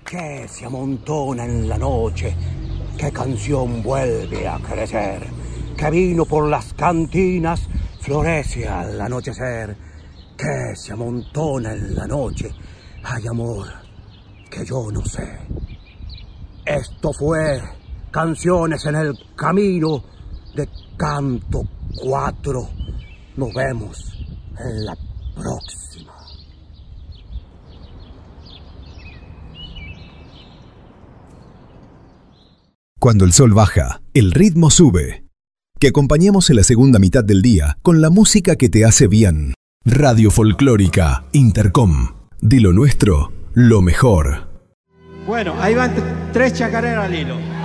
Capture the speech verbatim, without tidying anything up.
que se amontona en la noche, qué canción vuelve a crecer, que vino por las cantinas florece al anochecer, que se amontona en la noche, hay amor que yo no sé. Esto fue Canciones en el Camino de Canto cuatro. Nos vemos en la próxima. Cuando el sol baja, el ritmo sube. Que acompañemos en la segunda mitad del día con la música que te hace bien. Radio Folclórica Intercom. De lo nuestro, lo mejor. Bueno, ahí van tres chacareras al hilo.